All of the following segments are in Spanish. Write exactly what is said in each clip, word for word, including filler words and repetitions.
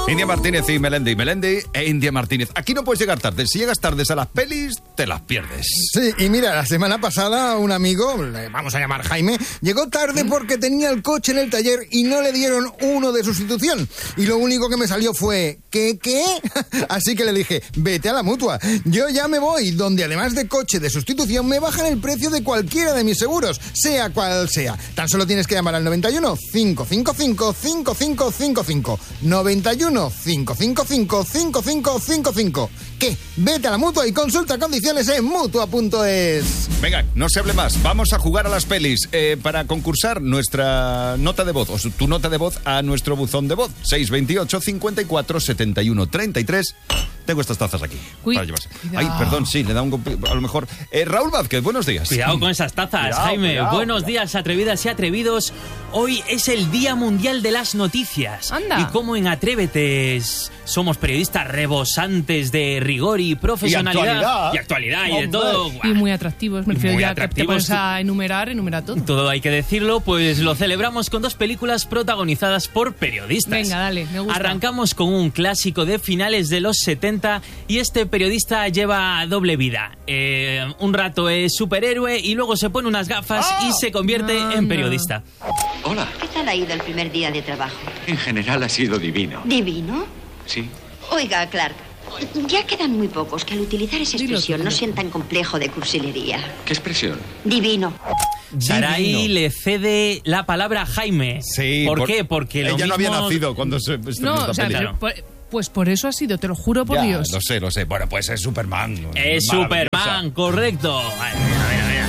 India Martínez y Melendi. Melendi e India Martínez. Aquí no puedes llegar tarde. Si llegas tarde a las pelis, te las pierdes. Sí, y mira, la semana pasada un amigo, le vamos a llamar Jaime, llegó tarde porque tenía el coche en el taller y no le dieron uno de sustitución. Y lo único que me salió fue, ¿qué, qué? Así que le dije, vete a la Mutua. Yo ya me voy, donde además de coche de sustitución me bajan el precio de cualquiera de mis seguros, sea cual sea. Tan solo tienes que llamar al noventa y uno, cinco cinco cinco, cinco cinco cinco cinco. noventa y uno, cinco cinco cinco, cinco cinco cinco cinco. ¿Qué? Vete a la Mutua y consulta condiciones en mutua punto es. Venga, no se hable más. Vamos a jugar a las pelis. Eh, para concursar, nuestra nota de voz, o tu nota de voz a nuestro buzón de voz. seis veintiocho, cincuenta y cuatro, setenta y uno, treinta y tres. Tengo estas tazas aquí. Uy, para llevarse. cuidado. Ay, perdón, sí, le da un... A lo mejor... Eh, Raúl Vázquez, buenos días. Cuidado con esas tazas, Cuidado, Jaime. cuidado, Buenos cuidado. días, atrevidas y atrevidos. Hoy es el Día Mundial de las Noticias. Anda. Y como en Atrévete somos periodistas rebosantes de rigor y profesionalidad. Y actualidad. Y actualidad, y de Hombre. todo. Y muy atractivos, me refiero Muy ya atractivos. que te pones a enumerar, enumera todo. Todo hay que decirlo, pues lo celebramos con dos películas protagonizadas por periodistas. Venga, dale, me gusta. Arrancamos con un clásico de finales de los setenta y este periodista lleva doble vida. Eh, un rato es superhéroe y luego se pone unas gafas ¡Oh! y se convierte No, en no. periodista. Hola. ¿Qué tal ha ido el primer día de trabajo? En general ha sido divino. ¿Divino? Sí. Oiga, Clark, ya quedan muy pocos que al utilizar esa Dilo, expresión dilo. no sean tan complejo de cursilería. ¿Qué expresión? Divino. Sarai Divino. le cede la palabra a Jaime. Sí. ¿Por, qué? Porque lo ella no había mismo- nacido cuando se estrenó No, esta o sea, peli. pero, pues, pues por eso ha sido, te lo juro por Ya, Dios. lo sé, lo sé. Bueno, pues es Superman. Es Maravillosa. Superman, correcto. Ay, mira, mira, mira.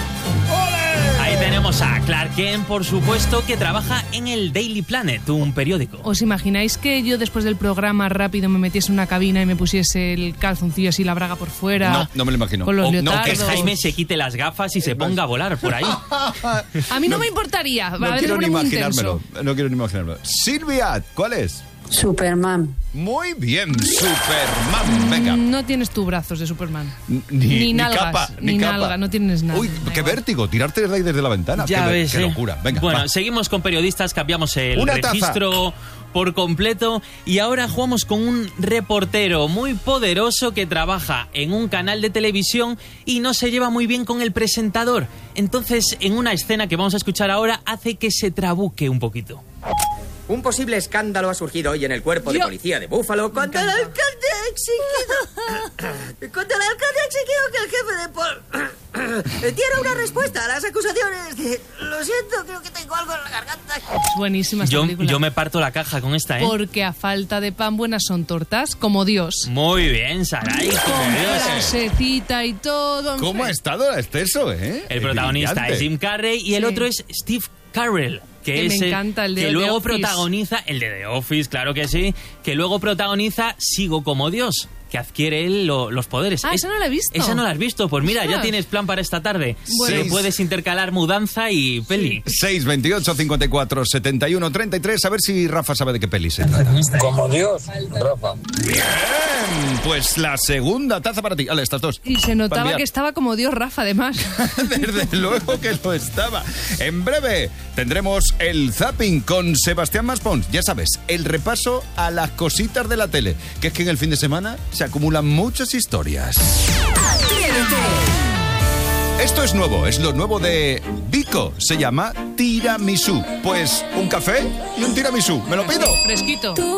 Ahí tenemos a Clark Kent, por supuesto, que trabaja en el Daily Planet, un periódico. ¿Os imagináis que yo después del programa rápido me metiese en una cabina y me pusiese el calzoncillo así, la braga por fuera? No, no me lo imagino. Con los O no, leotardos. que Jaime se quite las gafas y se ponga a volar por ahí. A mí no, me importaría. No a veces quiero me ni pone muy imaginármelo. intenso. No quiero ni imaginármelo. Silvia, ¿cuál es? Superman. Muy bien, Superman. Venga. No tienes tú brazos de Superman. Ni, Ni nalgas, capa, ni ni capa. nalga, no tienes nada. Uy, Da qué igual. vértigo, tirarte desde ahí desde la ventana. Ya qué, ves, qué ¿eh? locura. Venga, bueno, va. seguimos con periodistas, cambiamos el Una taza. registro por completo y ahora jugamos con un reportero muy poderoso que trabaja en un canal de televisión y no se lleva muy bien con el presentador. Entonces, en una escena que vamos a escuchar ahora, hace que se trabuque un poquito. Un posible escándalo ha surgido hoy en el cuerpo de Yo- policía de Búfalo cuando el alcalde ha exigido... cuando el alcalde ha exigido que el jefe de pol... diera una respuesta a las acusaciones de... Lo siento, creo que tengo algo en la garganta. Es buenísima esta Yo, película. yo me parto la caja con esta, ¿eh? Porque a falta de pan buenas son tortas, como Dios. Muy bien, Sarai. Con como Dios. frasecita y todo. en ¿Cómo fin. ha estado el exceso, eh? El protagonista Brillante. es Jim Carrey y el Sí. otro es Steve Carell. Que, Que es me el encanta, el de que The luego Office. protagoniza el de The Office, claro que sí, que luego protagoniza Sigo como Dios, que adquiere él lo- los poderes. Ah, Es- esa no la he visto. Esa no la has visto, pues mira, ya Ostras. tienes plan para esta tarde. Bueno. Que puedes intercalar mudanza y peli. seis veintiocho, cincuenta y cuatro, setenta y uno, treinta y tres. A ver si Rafa sabe de qué peli se trata. Como Dios, Rafa. Bien, pues la segunda taza para ti. Ale, estas dos. Y se notaba Para enviar. que estaba como Dios, Rafa, además. Desde luego que lo estaba. En breve tendremos el zapping con Sebastián Maspons. Ya sabes, el repaso a las cositas de la tele. Que es que en el fin de semana se acumulan muchas historias. Esto es nuevo, es lo nuevo de Vico. Se llama tiramisú. Pues un café y un tiramisú. ¿Me lo pido? Fresquito.